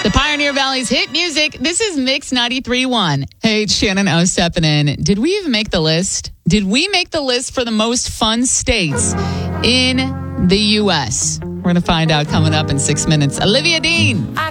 The Pioneer Valley's hit music. This is Mix 93.1. Hey, it's Shannon O stepping in. Did we even make the list? Did we make the list for the most fun states in the U.S.? We're going to find out coming up in 6 minutes. Olivia Dean.